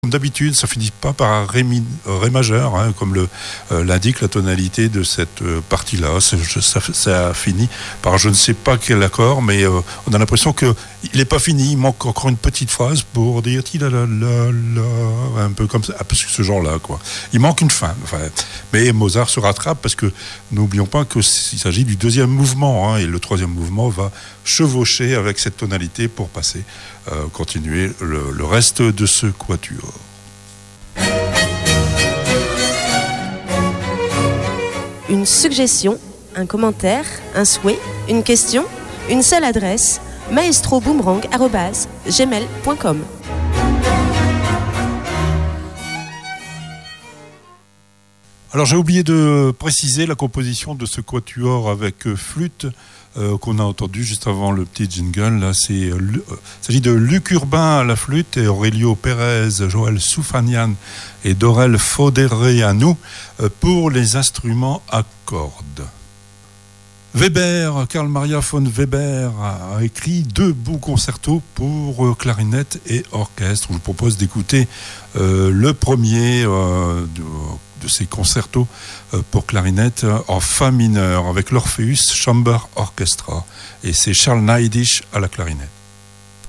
Comme d'habitude, ça finit pas par un ré majeur, hein, comme l'indique la tonalité de cette partie-là. Ça finit par je ne sais pas quel accord, mais on a l'impression qu'il n'est pas fini. Il manque encore une petite phrase pour dire un peu comme ça, un peu ce genre-là, quoi. Il manque une fin. Enfin, mais Mozart se rattrape parce que n'oublions pas qu'il s'agit du deuxième mouvement, hein, et le troisième mouvement va chevaucher avec cette tonalité pour passer, continuer le reste de ce quatuor. Une suggestion, un commentaire, un souhait, une question, une seule adresse, maestroboomerang@gmail.com. Alors j'ai oublié de préciser la composition de ce quatuor avec flûte qu'on a entendu juste avant le petit jingle. Là, il s'agit de Luc Urbain à la flûte et Aurelio Pérez, Joël Soufanian et Dorel Fodereanu pour les instruments à cordes. Weber, Karl Maria von Weber a écrit 2 beaux concertos pour clarinette et orchestre. Je vous propose d'écouter le premier de ces concertos pour clarinette en fa mineur avec l'Orpheus Chamber Orchestra, et c'est Charles Neidisch à la clarinette.